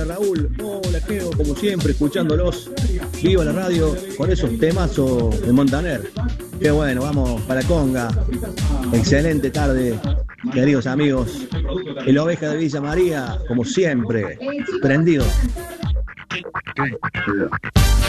Raúl. Hola, Geo, como siempre, escuchándolos. Viva la radio con esos temazos de Montaner. Qué bueno, vamos para Conga. Excelente tarde, queridos amigos. El Oveja de Villa María, como siempre, prendido.